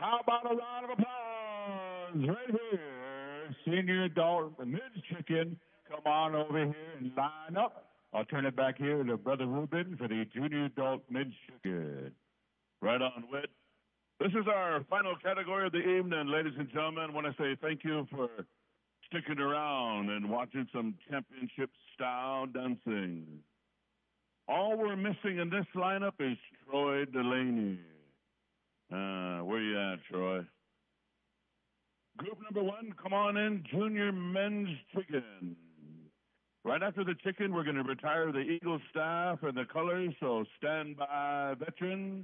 How about a round of applause right here? Senior adult Midge Chicken, come on over here and line up. I'll turn it back here to Brother Ruben for the junior adult Midge Chicken. Right on, Whit. This is our final category of the evening, ladies and gentlemen. I want to say thank you for sticking around and watching some championship-style dancing. All we're missing in this lineup is Troy Delaney. Where you at, Troy? Group number one, come on in, Junior Men's Chicken. Right after the chicken, we're going to retire the Eagle staff and the colors, so stand by, veterans.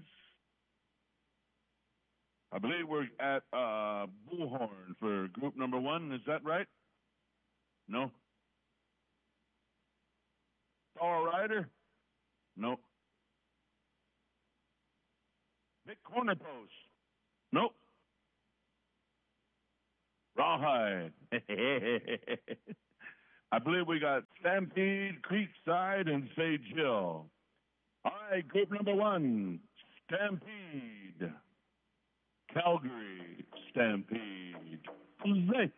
I believe we're at Bullhorn for group number one. Is that right? No? Star Rider? No. Big Corner Post? Nope. Rawhide. I believe we got Stampede, Creekside, and Sage Hill. All right, group number one, Stampede. Calgary Stampede. Zay.